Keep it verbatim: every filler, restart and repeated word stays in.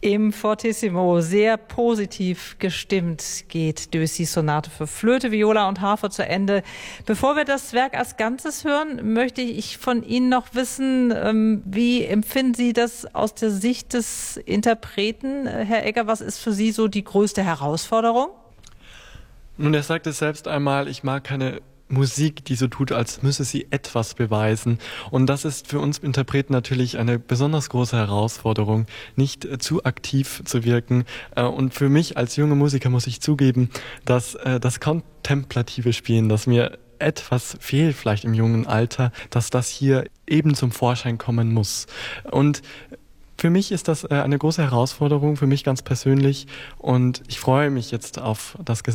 Im Fortissimo sehr positiv gestimmt geht Debussy's Sonate für Flöte, Viola und Harfe zu Ende. Bevor wir das Werk als Ganzes hören, möchte ich von Ihnen noch wissen, wie empfinden Sie das aus der Sicht des Interpreten? Herr Egger, was ist für Sie so die größte Herausforderung? Nun, er sagt es selbst einmal, ich mag keine Musik, die so tut, als müsse sie etwas beweisen. Und das ist für uns Interpreten natürlich eine besonders große Herausforderung, nicht äh, zu aktiv zu wirken. Äh, und für mich als junger Musiker muss ich zugeben, dass äh, das kontemplative Spielen, das mir etwas fehlt vielleicht im jungen Alter, dass das hier eben zum Vorschein kommen muss. Und für mich ist das äh, eine große Herausforderung, für mich ganz persönlich. Und ich freue mich jetzt auf das Gesamte.